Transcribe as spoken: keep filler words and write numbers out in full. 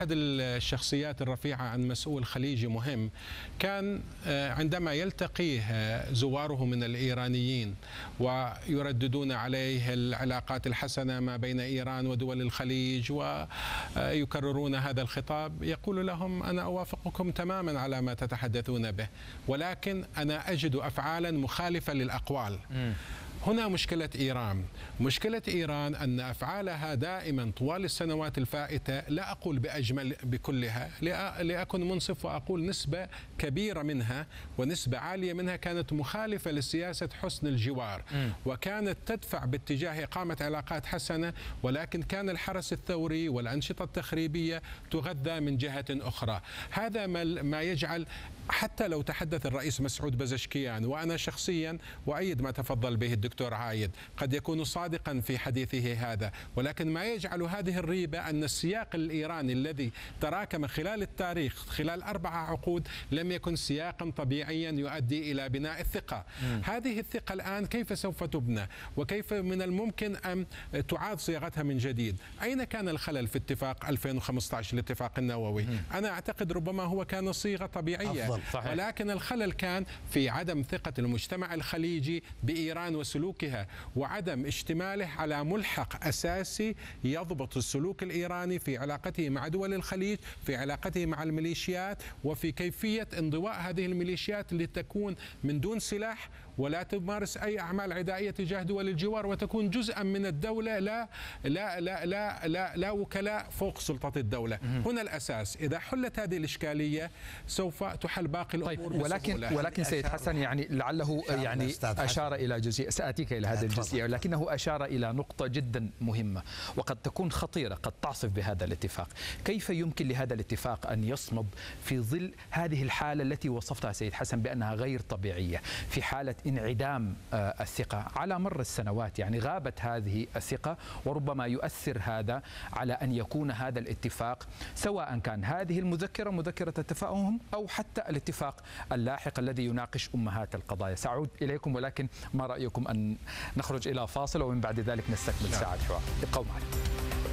أحد الشخصيات الرفيعة عن مسؤول خليجي مهم كان عندما يلتقيه زواره من الإيرانيين ويرددون عليه العلاقات الحسنة ما بين إيران ودول الخليج ويكررون هذا الخطاب، يقول لهم: أنا أوافقكم تماما على ما تتحدثون به، ولكن أنا أجد أفعالا مخالفة للأقوال. م. هنا مشكلة إيران. مشكلة إيران أن أفعالها دائما طوال السنوات الفائتة، لا أقول بأجمل بكلها، لأكن منصف وأقول نسبة كبيرة منها ونسبة عالية منها كانت مخالفة لسياسة حسن الجوار، م. وكانت تدفع باتجاه إقامة علاقات حسنة، ولكن كان الحرس الثوري والأنشطة التخريبية تغذى من جهة أخرى. هذا ما يجعل، حتى لو تحدث الرئيس مسعود بزشكيان، وأنا شخصيا وأيد ما تفضل به الدكتور عايد، قد يكون صادقا في حديثه هذا، ولكن ما يجعل هذه الريبة أن السياق الإيراني الذي تراكم خلال التاريخ خلال أربع عقود لم يكن سياقا طبيعيا يؤدي إلى بناء الثقة. م. هذه الثقة الآن كيف سوف تبنى وكيف من الممكن أن تعاد صياغتها من جديد؟ أين كان الخلل في اتفاق ألفين وخمسة عشر الاتفاق النووي؟ م. أنا أعتقد ربما هو كان صيغة طبيعية أفضل. صحيح. ولكن الخلل كان في عدم ثقة المجتمع الخليجي بإيران وسلوكها، وعدم اشتماله على ملحق أساسي يضبط السلوك الإيراني في علاقته مع دول الخليج، في علاقته مع الميليشيات، وفي كيفية انضواء هذه الميليشيات لتكون من دون سلاح ولا تمارس أي أعمال عدائية تجاه دول الجوار، وتكون جزءا من الدولة، لا لا لا لا لا, لا وكلاء فوق سلطة الدولة. هنا الأساس. إذا حلت هذه الإشكالية سوف تحل باقي الأمور. طيب، ولكن ولكن سيد حسن يعني لعله يعني أشار إلى جزئية، سآتيك إلى هذه الجزئية، ولكنه أشار إلى نقطة جدا مهمة وقد تكون خطيرة، قد تعصف بهذا الاتفاق. كيف يمكن لهذا الاتفاق أن يصمد في ظل هذه الحالة التي وصفتها سيد حسن بأنها غير طبيعية، في حالة انعدام الثقة على مر السنوات؟ يعني غابت هذه الثقة، وربما يؤثر هذا على أن يكون هذا الاتفاق، سواء كان هذه المذكرة مذكرة التفاهم أو حتى الاتفاق اللاحق الذي يناقش أمهات القضايا. سأعود إليكم، ولكن ما رأيكم أن نخرج إلى فاصل ومن بعد ذلك نستكمل ساعة حوار؟ ابقوا معنا.